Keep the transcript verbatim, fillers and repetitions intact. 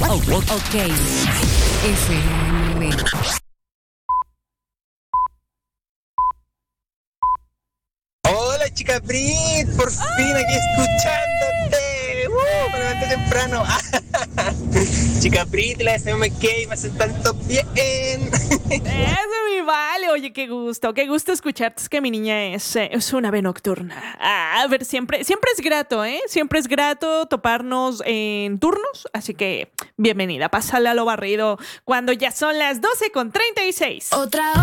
Ok. F M. Hola chica Brit, por fin aquí escuchándote. Uh, me levanté temprano. Chica Brit, la S M K me hacen tanto bien. Eso, mi vale. Oye, qué gusto, qué gusto escucharte. Es que mi niña es, eh, es una ave nocturna. Ah, a ver, siempre, siempre es grato, ¿eh? Siempre es grato toparnos en turnos. Así que, bienvenida, pásale a lo barrido cuando ya son las doce con treinta y seis. Otra